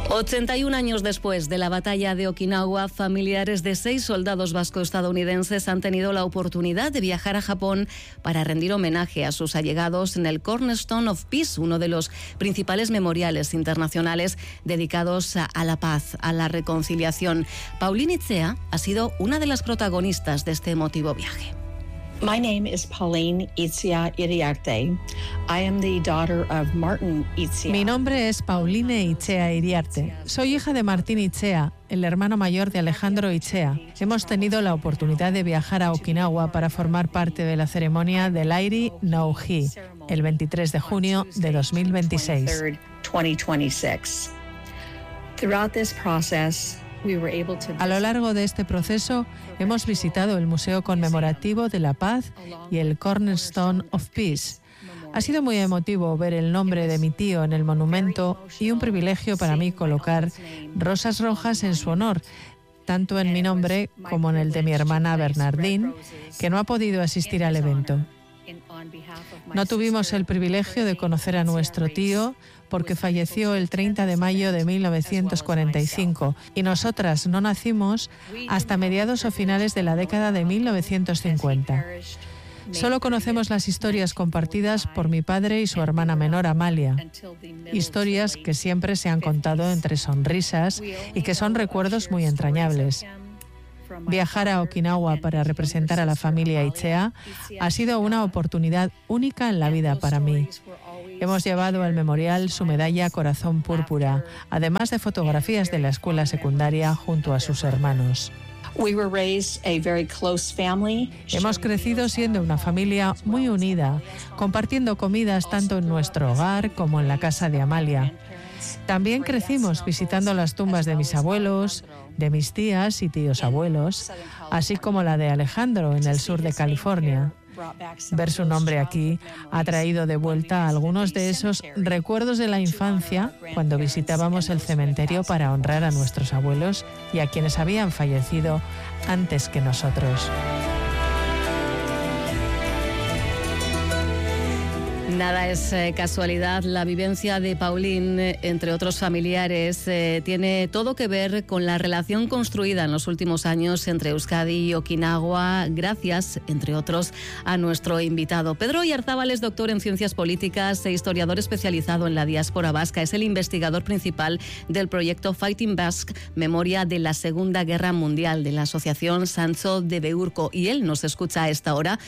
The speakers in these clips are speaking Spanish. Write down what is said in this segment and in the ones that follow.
81 años después de la batalla de Okinawa, familiares de 6 soldados vasco-estadounidenses han tenido la oportunidad de viajar a Japón para rendir homenaje a sus allegados en el Cornerstone of Peace, uno de los principales memoriales internacionales dedicados a la paz, a la reconciliación. Pauline Itzea ha sido una de las protagonistas de este emotivo viaje. My name is Pauline Itzea Iriarte. I am the daughter of Martin Itzea. Mi nombre es Pauline Itzea Iriarte. Soy hija de Martín Itzea, el hermano mayor de Alejandro Itzea. Hemos tenido la oportunidad de viajar a Okinawa para formar parte de la ceremonia del Airi no Hi, el 23 de junio de 2026. Throughout this process, a lo largo de este proceso, hemos visitado el Museo Conmemorativo de la Paz y el Cornerstone of Peace. Ha sido muy emotivo ver el nombre de mi tío en el monumento y un privilegio para mí colocar rosas rojas en su honor, tanto en mi nombre como en el de mi hermana Bernardine, que no ha podido asistir al evento. No tuvimos el privilegio de conocer a nuestro tío porque falleció el 30 de mayo de 1945 y nosotras no nacimos hasta mediados o finales de la década de 1950. Solo conocemos las historias compartidas por mi padre y su hermana menor Amalia. Historias que siempre se han contado entre sonrisas y que son recuerdos muy entrañables. Viajar a Okinawa para representar a la familia Itzea ha sido una oportunidad única en la vida para mí. Hemos llevado al memorial su medalla Corazón Púrpura, además de fotografías de la escuela secundaria junto a sus hermanos. Hemos crecido siendo una familia muy unida, compartiendo comidas tanto en nuestro hogar como en la casa de Amalia. También crecimos visitando las tumbas de mis abuelos, de mis tías y tíos abuelos, así como la de Alejandro en el sur de California. Ver su nombre aquí ha traído de vuelta algunos de esos recuerdos de la infancia cuando visitábamos el cementerio para honrar a nuestros abuelos y a quienes habían fallecido antes que nosotros. Nada es casualidad. La vivencia de Pauline, entre otros familiares, tiene todo que ver con la relación construida en los últimos años entre Euskadi y Okinawa, gracias, entre otros, a nuestro invitado. Pedro Oyarzábal es doctor en Ciencias Políticas e historiador especializado en la diáspora vasca. Es el investigador principal del proyecto Fighting Basque, Memoria de la Segunda Guerra Mundial, de la Asociación Sancho de Beurco. Y él nos escucha a esta hora,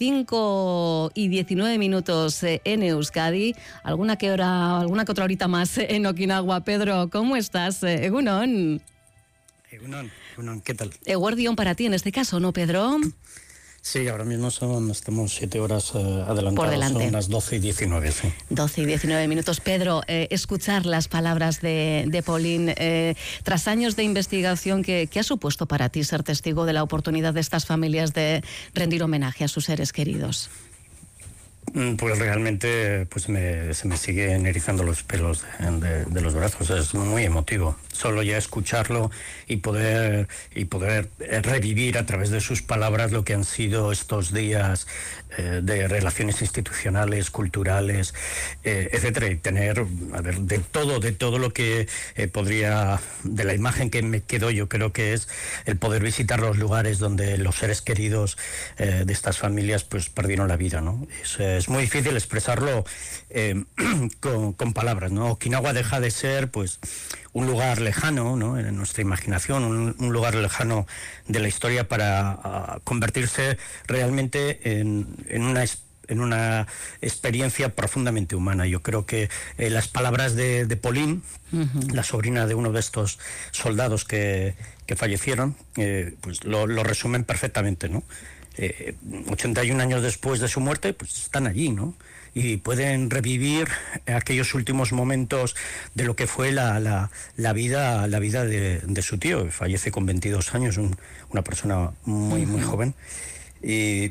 5:19 en Euskadi, alguna que otra horita más en Okinawa. Pedro, ¿cómo estás? Egunon. Egunon, ¿qué tal? Eguardión para ti en este caso, ¿no, Pedro? Sí, ahora mismo estamos 7 horas adelantados, por delante. Son las 12:19, sí. 12:19. Pedro, escuchar las palabras de Pauline, tras años de investigación, ¿qué ha supuesto para ti ser testigo de la oportunidad de estas familias de rendir homenaje a sus seres queridos? Pues realmente se me siguen erizando los pelos de los brazos. Es muy emotivo. Solo ya escucharlo y poder revivir a través de sus palabras lo que han sido estos días de relaciones institucionales, culturales, etcétera, y tener, de todo lo que podría, de la imagen que me quedo, yo creo que es el poder visitar los lugares donde los seres queridos de estas familias pues perdieron la vida, ¿no? Es muy difícil expresarlo con palabras, ¿no? Okinawa deja de ser pues un lugar lejano, ¿no?, en nuestra imaginación, un lugar lejano de la historia para convertirse realmente en una experiencia profundamente humana. Yo creo que las palabras de Pauline, la sobrina de uno de estos soldados que fallecieron, pues lo resumen perfectamente, ¿no? 81 años después de su muerte, pues están allí, ¿no? Y pueden revivir aquellos últimos momentos de lo que fue la vida de su tío. Fallece con 22 años, una persona muy joven. Y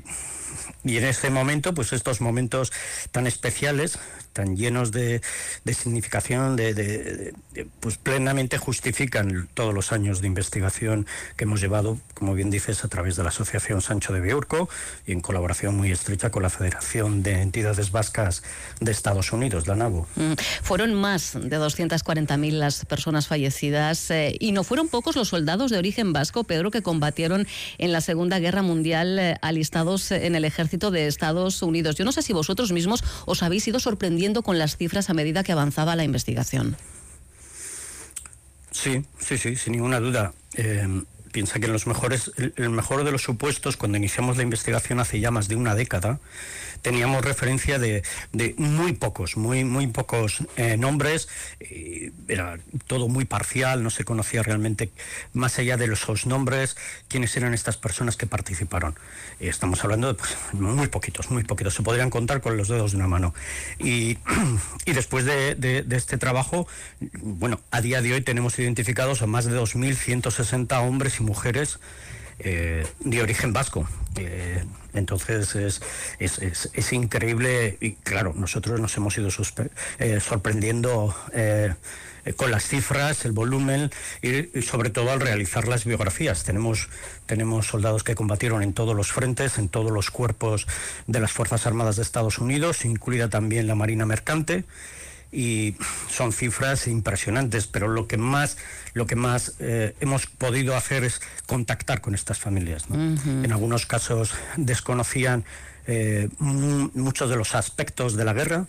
en este momento, pues estos momentos tan especiales, tan llenos de significación, pues plenamente justifican todos los años de investigación que hemos llevado, como bien dices, a través de la Asociación Sancho de Biurco y en colaboración muy estrecha con la Federación de Entidades Vascas de Estados Unidos, la NABU. Fueron más de 240.000 las personas fallecidas y no fueron pocos los soldados de origen vasco, Pedro, que combatieron en la Segunda Guerra Mundial alistados en el ejército de Estados Unidos. Yo no sé si vosotros mismos os habéis ido sorprendiendo con las cifras a medida que avanzaba la investigación. Sí, sin ninguna duda. Piensa que el mejor de los supuestos, cuando iniciamos la investigación hace ya más de una década, teníamos referencia de muy pocos nombres. Era todo muy parcial, no se conocía realmente, más allá de esos nombres, quiénes eran estas personas que participaron. Estamos hablando de muy poquitos, se podrían contar con los dedos de una mano. Y después de este trabajo, bueno, a día de hoy tenemos identificados a más de 2.160 hombres y mujeres de origen vasco. Entonces es increíble, y claro, nosotros nos hemos ido sorprendiendo con las cifras, el volumen y sobre todo al realizar las biografías. Tenemos soldados que combatieron en todos los frentes, en todos los cuerpos de las Fuerzas Armadas de Estados Unidos, incluida también la Marina Mercante. Y son cifras impresionantes, pero lo que más hemos podido hacer es contactar con estas familias, ¿no? En algunos casos desconocían muchos de los aspectos de la guerra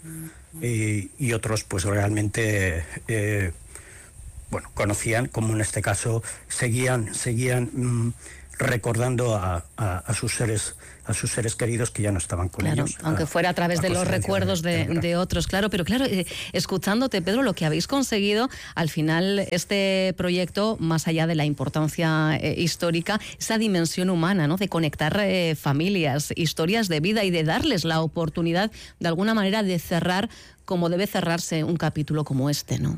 y otros pues realmente conocían, como en este caso seguían recordando a sus seres queridos que ya no estaban con ellos. Aunque fuera a través de los recuerdos de otros, claro. Pero claro, escuchándote, Pedro, lo que habéis conseguido, al final, este proyecto, más allá de la importancia histórica, esa dimensión humana, ¿no? De conectar familias, historias de vida y de darles la oportunidad, de alguna manera, de cerrar como debe cerrarse un capítulo como este, ¿no?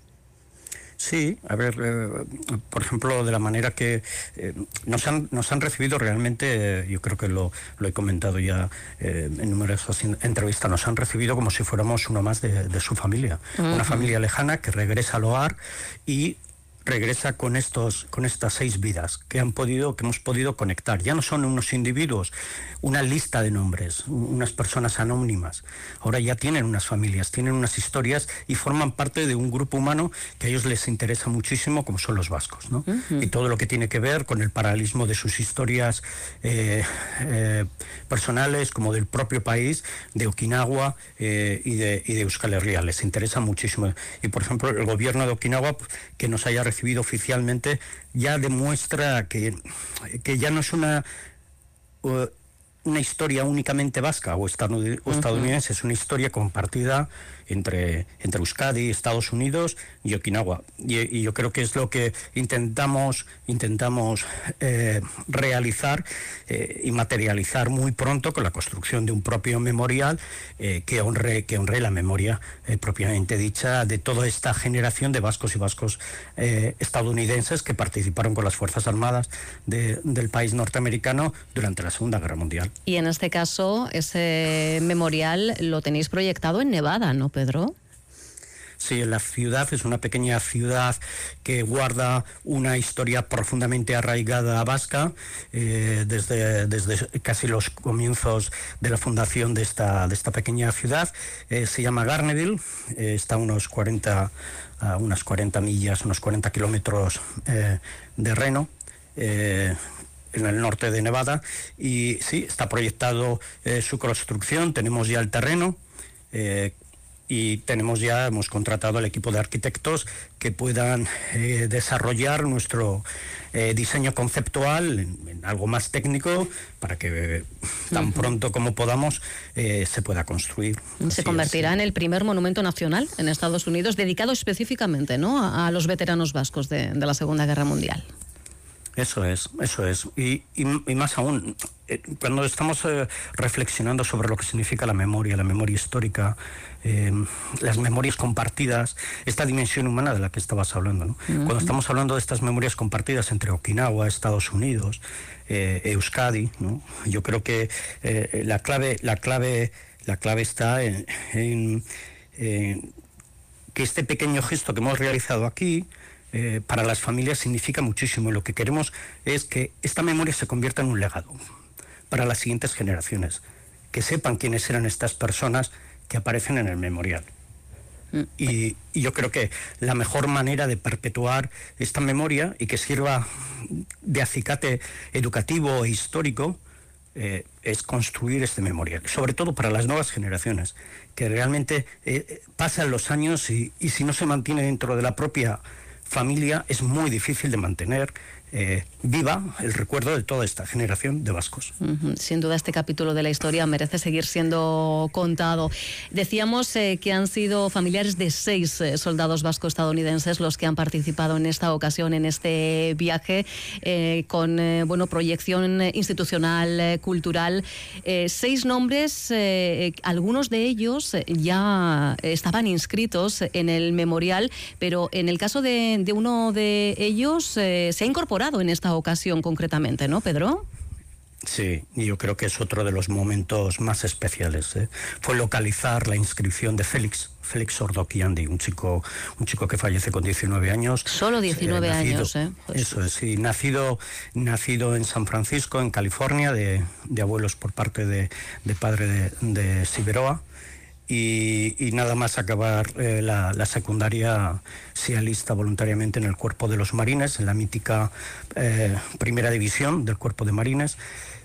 Sí, a ver, por ejemplo, de la manera que nos han recibido realmente, yo creo que lo he comentado ya en numerosas entrevistas, nos han recibido como si fuéramos uno más de su familia, una familia lejana que regresa al hogar y regresa con estas 6 vidas que hemos podido conectar. Ya no son unos individuos, una lista de nombres, unas personas anónimas. Ahora ya tienen unas familias, tienen unas historias y forman parte de un grupo humano que a ellos les interesa muchísimo, como son los vascos, ¿no? Y todo lo que tiene que ver con el paralelismo de sus historias personales, como del propio país, de Okinawa y de Euskal Herria. Les interesa muchísimo. Y, por ejemplo, el gobierno de Okinawa, que nos haya recibido oficialmente, ya demuestra que ya no es una historia únicamente vasca o estadounidense, es una historia compartida entre Euskadi, Estados Unidos y Okinawa. Y yo creo que es lo que intentamos realizar y materializar muy pronto con la construcción de un propio memorial que honre la memoria propiamente dicha de toda esta generación de vascos y vascos estadounidenses que participaron con las Fuerzas Armadas del país norteamericano durante la Segunda Guerra Mundial. Y en este caso, ese memorial lo tenéis proyectado en Nevada, ¿no, Pedro? Sí, la ciudad es una pequeña ciudad que guarda una historia profundamente arraigada a vasca desde casi los comienzos de la fundación de esta pequeña ciudad. Se llama Garneville, está a unas 40 millas, unos 40 kilómetros de Reno. En el norte de Nevada, y sí, está proyectado su construcción, tenemos ya el terreno y hemos contratado al equipo de arquitectos que puedan desarrollar nuestro diseño conceptual en algo más técnico para que tan pronto como podamos se pueda construir. Se convertirá en el primer monumento nacional en Estados Unidos dedicado específicamente, ¿no?, a los veteranos vascos de la Segunda Guerra Mundial. Eso es. Y más aún, cuando estamos reflexionando sobre lo que significa la memoria histórica, las memorias compartidas, esta dimensión humana de la que estabas hablando, ¿no? Cuando estamos hablando de estas memorias compartidas entre Okinawa, Estados Unidos, Euskadi, ¿no? Yo creo que la clave está en que este pequeño gesto que hemos realizado aquí, para las familias significa muchísimo, y lo que queremos es que esta memoria se convierta en un legado para las siguientes generaciones, que sepan quiénes eran estas personas que aparecen en el memorial. Y yo creo que la mejor manera de perpetuar esta memoria y que sirva de acicate educativo e histórico es construir este memorial, sobre todo para las nuevas generaciones, que realmente pasan los años y si no se mantiene dentro de la propia familia es muy difícil de mantener viva el recuerdo de toda esta generación de vascos. Sin duda este capítulo de la historia merece seguir siendo contado. Decíamos que han sido familiares de 6 soldados vasco-estadounidenses los que han participado en esta ocasión, en este viaje, con proyección institucional, cultural. 6 nombres, algunos de ellos ya estaban inscritos en el memorial, pero en el caso de uno de ellos se ha incorporado en esta ocasión concretamente, ¿no, Pedro? Sí, y yo creo que es otro de los momentos más especiales. Fue localizar la inscripción de Félix Ordoquiandi, un chico que fallece con 19 años. Solo 19 años, Pues eso es, sí, nacido en San Francisco, en California, de abuelos por parte de padre de Siberoa. Y nada más acabar la secundaria se alista voluntariamente en el Cuerpo de los Marines, en la mítica Primera División del Cuerpo de Marines,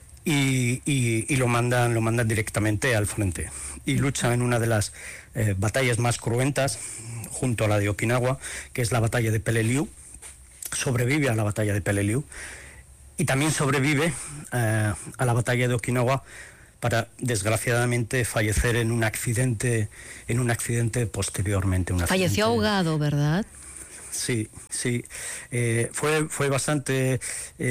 y lo mandan directamente al frente. Y lucha en una de las batallas más cruentas, junto a la de Okinawa, que es la batalla de Peleliu. Sobrevive a la batalla de Peleliu y también sobrevive a la batalla de Okinawa, para desgraciadamente fallecer en un accidente posteriormente. Falleció ahogado, ¿verdad? Sí. Fue bastante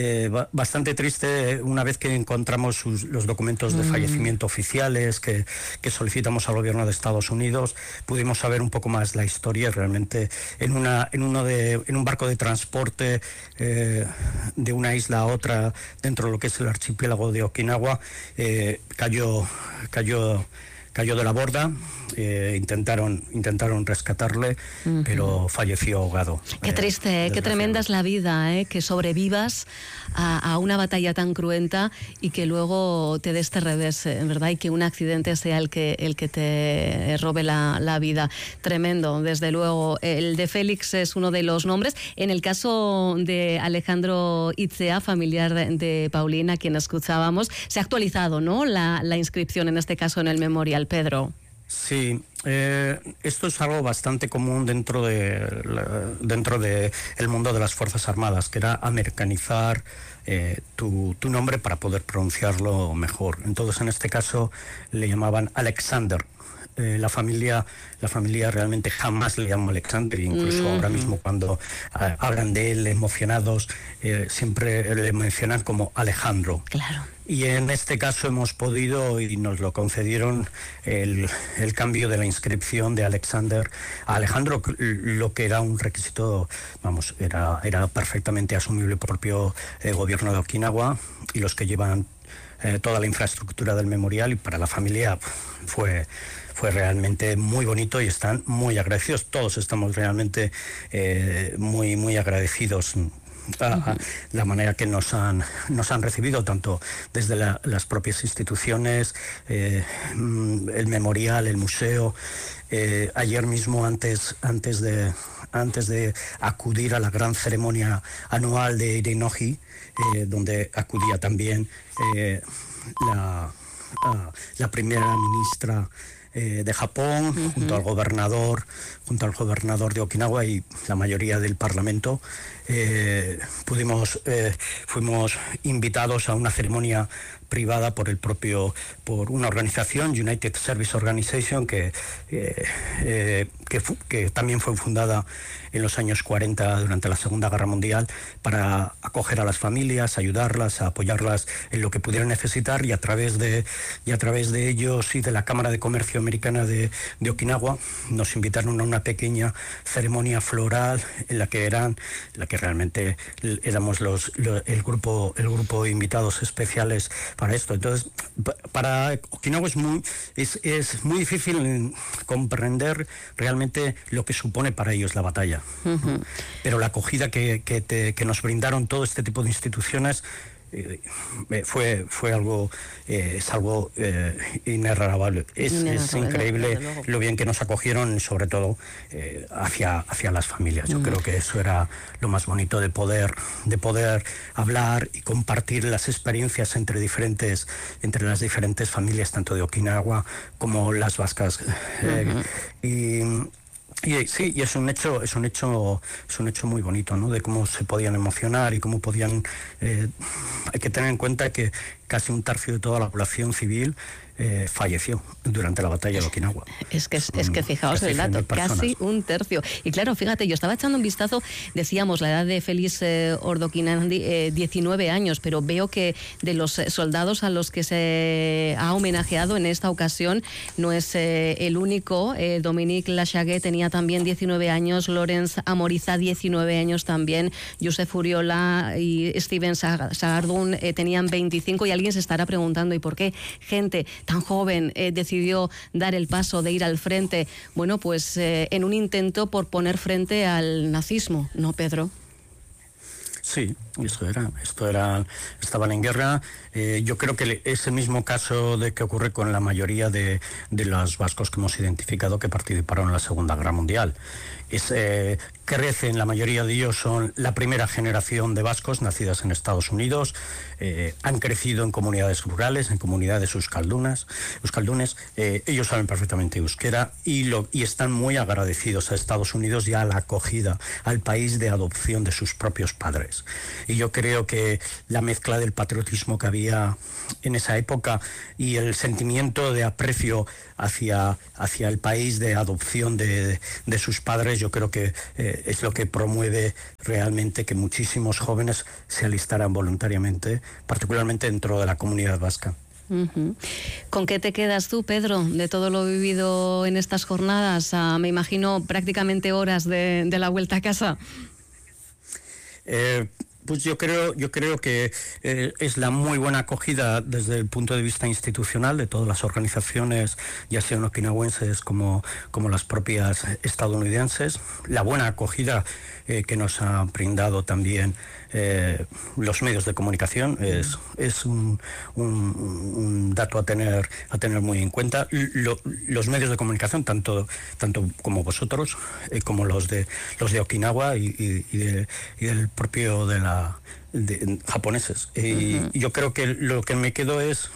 triste una vez que encontramos los documentos de fallecimiento oficiales que solicitamos al gobierno de Estados Unidos. Pudimos saber un poco más la historia. Realmente en un barco de transporte de una isla a otra dentro de lo que es el archipiélago de Okinawa, cayó de la borda. Intentaron rescatarle, pero falleció ahogado. Qué triste, qué tremenda es la vida, que sobrevivas a una batalla tan cruenta y que luego te des este revés, ¿verdad? Y que un accidente sea el que te robe la vida. Tremendo, desde luego. El de Félix es uno de los nombres. En el caso de Alejandro Itzea, familiar de Paulina, a quien escuchábamos, se ha actualizado, ¿no?, la inscripción, en este caso en el memorial, Pedro. Sí, esto es algo bastante común dentro de el mundo de las Fuerzas Armadas, que era americanizar tu nombre para poder pronunciarlo mejor. Entonces, en este caso, le llamaban Alexander. La familia realmente jamás le llama Alexander, incluso ahora mismo cuando hablan de él emocionados, siempre le mencionan como Alejandro. Claro. Y en este caso hemos podido, y nos lo concedieron, el cambio de la inscripción de Alexander a Alejandro, lo que era un requisito, era perfectamente asumible por el propio gobierno de Okinawa y los que llevan toda la infraestructura del memorial, y para la familia fue realmente muy bonito y están muy agradecidos. Todos estamos realmente muy agradecidos a la manera que nos han recibido, tanto desde las propias instituciones, el memorial, el museo. Ayer mismo, antes de acudir a la gran ceremonia anual de Irenoji, donde acudía también la primera ministra de Japón, junto al gobernador de Okinawa y la mayoría del Parlamento, fuimos invitados a una ceremonia privada por una organización, United Service Organization, que también fue fundada en los años 40 durante la Segunda Guerra Mundial para acoger a las familias, ayudarlas, apoyarlas en lo que pudieran necesitar, y a través de ellos y de la Cámara de Comercio Americana de Okinawa nos invitaron a una pequeña ceremonia floral en la que realmente éramos el grupo de invitados especiales para esto. Entonces, para Okinawa es muy difícil comprender realmente lo que supone para ellos la batalla. Uh-huh. Pero la acogida que nos brindaron todo este tipo de instituciones fue algo inenarrable. Es increíble lo bien que nos acogieron, sobre todo hacia las familias. Yo creo que eso era lo más bonito, de poder hablar y compartir las experiencias entre las diferentes familias, tanto de Okinawa como las vascas. Y sí, y es un hecho muy bonito, ¿no? De cómo se podían emocionar y cómo podían. Hay que tener en cuenta que casi un tercio de toda la población civil falleció durante la batalla de Okinawa. Es que fijaos el dato, casi un tercio. Y claro, fíjate, yo estaba echando un vistazo, decíamos, la edad de Félix Ordokinandi, 19 años, pero veo que de los soldados a los que se ha homenajeado en esta ocasión no es el único. Dominique Lachaguet tenía también 19 años, Lorenz Amoriza 19 años también, Josep Uriola y Steven Sagardún tenían 25, y alguien se estará preguntando, ¿y por qué gente tan joven decidió dar el paso de ir al frente? Bueno, pues en un intento por poner frente al nazismo, ¿no, Pedro? Sí, estaban en guerra. Yo creo que es el mismo caso de que ocurre con la mayoría de los vascos que hemos identificado que participaron en la Segunda Guerra Mundial. Crecen, la mayoría de ellos son la primera generación de vascos nacidas en Estados Unidos, han crecido en comunidades rurales, en comunidades euskaldunes, ellos saben perfectamente euskera y están muy agradecidos a Estados Unidos y a la acogida al país de adopción de sus propios padres. Y yo creo que la mezcla del patriotismo que había en esa época y el sentimiento de aprecio hacia el país de adopción de sus padres, yo creo que es lo que promueve realmente que muchísimos jóvenes se alistaran voluntariamente, particularmente dentro de la comunidad vasca. Uh-huh. ¿Con qué te quedas tú, Pedro, de todo lo vivido en estas jornadas? Me imagino prácticamente horas de la vuelta a casa. Pues yo creo que es la muy buena acogida desde el punto de vista institucional de todas las organizaciones, ya sean okinawenses como las propias estadounidenses, la buena acogida que nos han brindado también los medios de comunicación es un dato a tener muy en cuenta. Los medios de comunicación, tanto como vosotros, como los de Okinawa y del propio de japoneses. Y yo creo que lo que me quedo es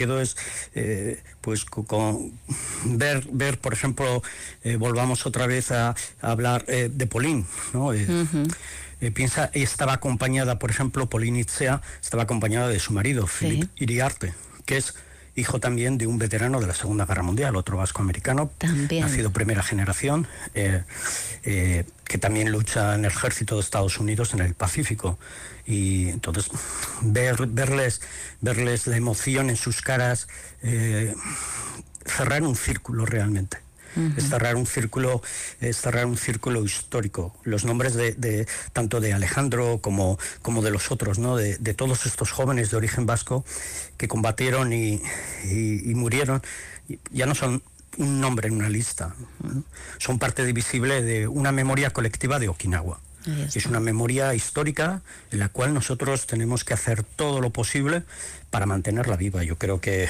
pues con ver, por ejemplo, volvamos otra vez a hablar de Pauline, ¿no? Piensa, estaba acompañada, por ejemplo, Pauline Itzea estaba acompañada de su marido, Philippe Iriarte, que es hijo también de un veterano de la Segunda Guerra Mundial, otro vasco-americano, nacido primera generación, que también lucha en el ejército de Estados Unidos en el Pacífico. Y entonces verles la emoción en sus caras, cerrar un círculo realmente. Es cerrar un círculo histórico. Los nombres de tanto de Alejandro como de los otros, ¿no? De todos estos jóvenes de origen vasco que combatieron y murieron, ya no son un nombre en una lista, ¿no? Son parte divisible de una memoria colectiva de Okinawa. Es una memoria histórica en la cual nosotros tenemos que hacer todo lo posible para mantenerla viva. Yo creo que,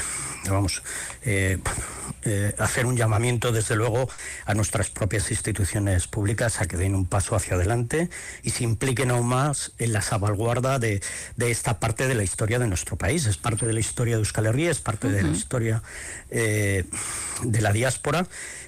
hacer un llamamiento, desde luego, a nuestras propias instituciones públicas a que den un paso hacia adelante y se impliquen aún más en la salvaguarda de esta parte de la historia de nuestro país. Es parte de la historia de Euskal Herria, es parte de la historia de la diáspora.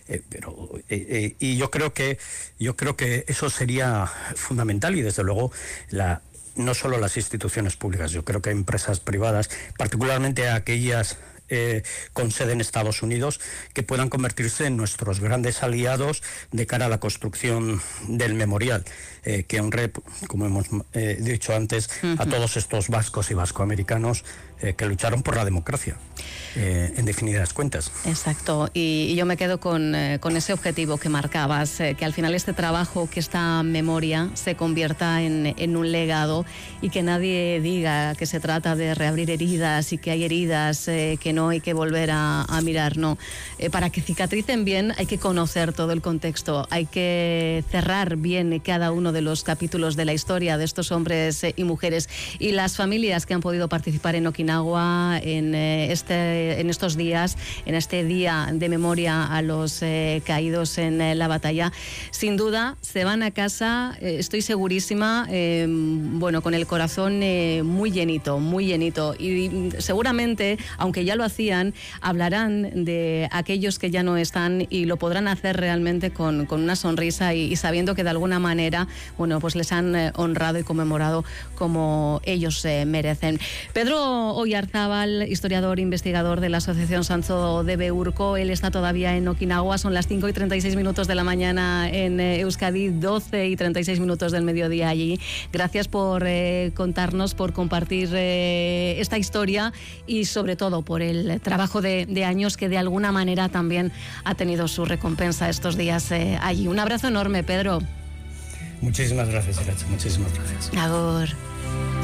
Y yo creo que eso sería fundamental, y desde luego no solo las instituciones públicas, yo creo que empresas privadas, particularmente aquellas con sede en Estados Unidos, que puedan convertirse en nuestros grandes aliados de cara a la construcción del memorial, que honre, como hemos dicho antes, a todos estos vascos y vascoamericanos que lucharon por la democracia, en definidas cuentas. Exacto, y yo me quedo con ese objetivo que marcabas, que al final este trabajo, que esta memoria se convierta en un legado, y que nadie diga que se trata de reabrir heridas y que hay heridas que no hay que volver a mirar, no. Para que cicatricen bien hay que conocer todo el contexto, hay que cerrar bien cada uno de los capítulos de la historia de estos hombres y mujeres, y las familias que han podido participar en Okinawa en estos días, en este día de memoria a los caídos en la batalla. Sin duda se van a casa, estoy segurísima, con el corazón muy llenito, y seguramente, aunque ya lo hacían, hablarán de aquellos que ya no están, y lo podrán hacer realmente con una sonrisa y sabiendo que de alguna manera, pues les han honrado y conmemorado como ellos merecen. Pedro Oyarzábal, historiador, investigador de la Asociación Santso de Beurko, él está todavía en Okinawa, son las 5:36 de la mañana en Euskadi, 12:36 del mediodía allí. Gracias por contarnos, por compartir esta historia, y sobre todo por el trabajo de años que de alguna manera también ha tenido su recompensa estos días allí. Un abrazo enorme, Pedro. Muchísimas gracias, Irache, muchísimas gracias. Agur.